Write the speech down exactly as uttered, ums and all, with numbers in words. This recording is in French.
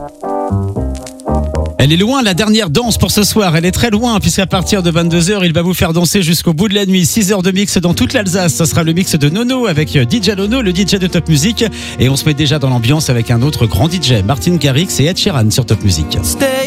Elle est loin, la dernière danse pour ce soir. Elle est très loin, puisqu'à partir de vingt-deux heures, il va vous faire danser jusqu'au bout de la nuit. six heures de mix dans toute l'Alsace. Ce sera le mix de Nono avec D J Nono, le D J de Top Music. Et on se met déjà dans l'ambiance avec un autre grand D J, Martin Garrix et Ed Sheeran sur Top Music.